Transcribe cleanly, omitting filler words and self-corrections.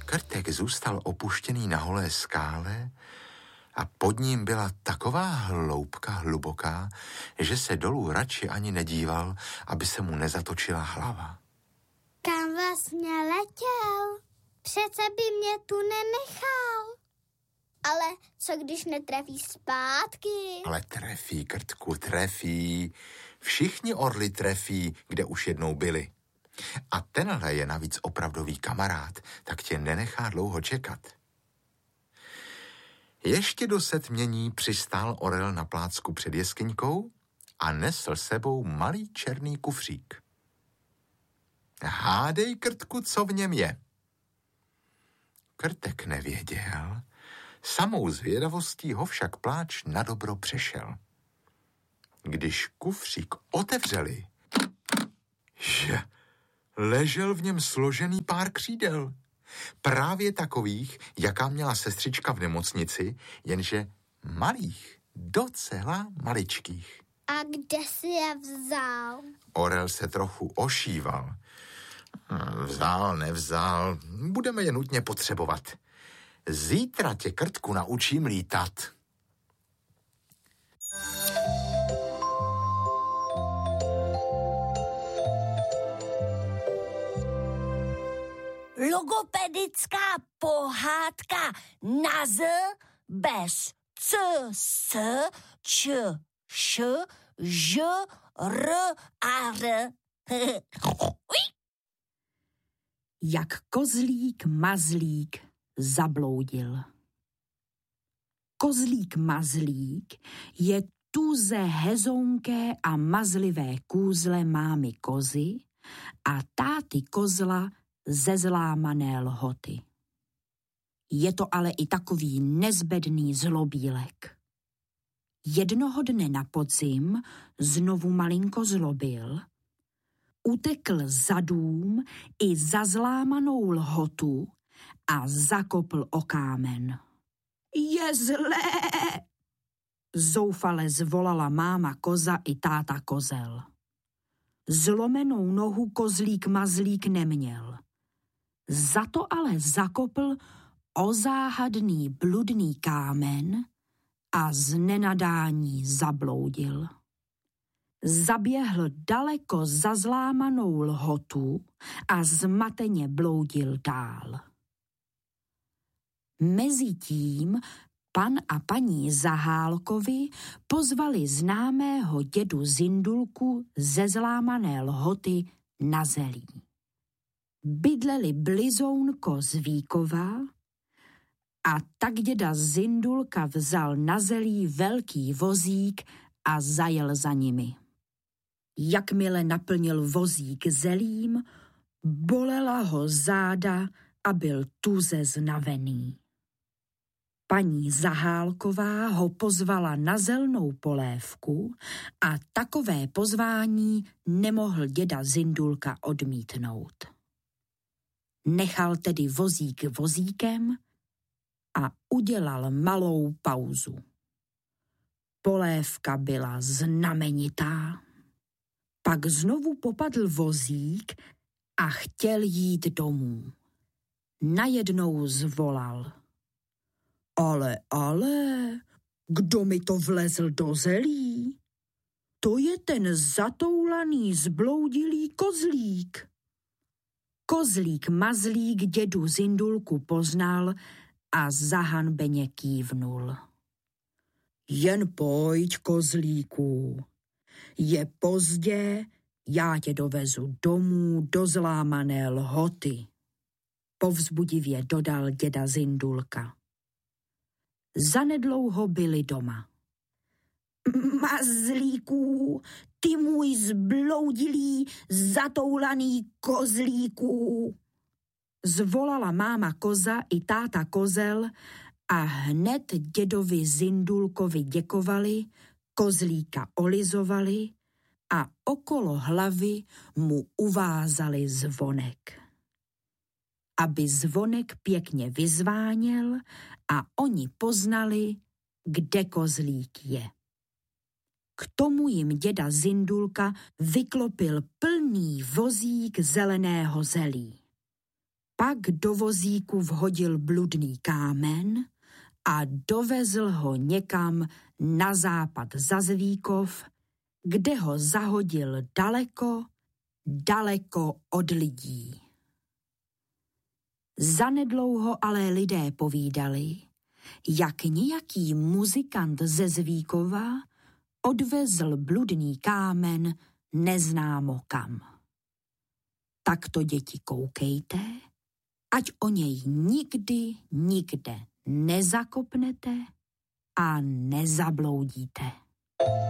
Krtek zůstal opuštěný na holé skále a pod ním byla taková hloubka hluboká, že se dolů radši ani nedíval, aby se mu nezatočila hlava. Kam vlastně letěl? Přece by mě tu nenechal. Ale co když netrefí zpátky? Ale trefí, Krtku, trefí. Všichni orly trefí, kde už jednou byli. A tenhle je navíc opravdový kamarád, tak tě nenechá dlouho čekat. Ještě do setmění přistál orel na plácku před jeskyňkou a nesl sebou malý černý kufřík. Hádej, Krtku, co v něm je. Krtek nevěděl, samou zvědavostí ho však pláč nadobro přešel. Když kufřík otevřeli, že ležel v něm složený pár křídel. Právě takových, jaká měla sestřička v nemocnici, jenže malých, docela maličkých. A kde si je vzal? Orel se trochu ošíval. Vzal, nevzal, budeme je nutně potřebovat. Zítra tě, Krtku, naučím lítat. Logopedická pohádka na Z bez C, S, Č, Š, Ž, R a R. Jak kozlík mazlík zabloudil. Kozlík mazlík je tuze hezounké a mazlivé kůzle mámy kozy a táty kozla ze zlámané lhoty. Je to ale i takový nezbedný zlobílek. Jednoho dne na podzim znovu malinko zlobil, utekl za dům i za zlámanou lhotu a zakopl o kámen. Je zlé! Zoufale zvolala máma koza i táta kozel. Zlomenou nohu kozlík mazlík neměl. Za to ale zakopl o záhadný bludný kámen a z nenadání zabloudil. Zaběhl daleko za zlámanou lhotu a zmateně bloudil dál. Mezitím pan a paní Zahálkovi pozvali známého dědu Zindulku ze zlámané lhoty na zelí. Bydleli blizounko z Víkova a tak děda Zindulka vzal na zelí velký vozík a zajel za nimi. Jakmile naplnil vozík zelím, bolela ho záda a byl tuze znavený. Paní Zahálková ho pozvala na zelnou polévku a takové pozvání nemohl děda Zindulka odmítnout. Nechal tedy vozík vozíkem a udělal malou pauzu. Polévka byla znamenitá. Pak znovu popadl vozík a chtěl jít domů. Najednou zvolal. Ale, kdo mi to vlezl do zelí? To je ten zatoulaný zbloudilý kozlík. Kozlík mazlík dědu Zindulku poznal a zahanbeně kývnul. Jen pojď, kozlíku. Je pozdě, já tě dovezu domů do zlámané lhoty. Povzbudivě dodal děda Zindulka. Zanedlouho byli doma. Mazlíků, ty můj zbloudilý, zatoulaný kozlíků, zvolala máma koza i táta kozel a hned dědovi Zindulkovi děkovali, kozlíka olizovali a okolo hlavy mu uvázali zvonek. Aby zvonek pěkně vyzváněl a oni poznali, kde kozlík je. K tomu jim děda Zindulka vyklopil plný vozík zeleného zelí. Pak do vozíku vhodil bludný kámen a dovezl ho někam na západ za Zvíkov, kde ho zahodil daleko, daleko od lidí. Zanedlouho ale lidé povídali, jak nějaký muzikant ze Zvíkova odvezl bludný kámen neznámo kam. Tak to, děti, koukejte, ať o něj nikdy, nikde nezakopnete a nezabloudíte.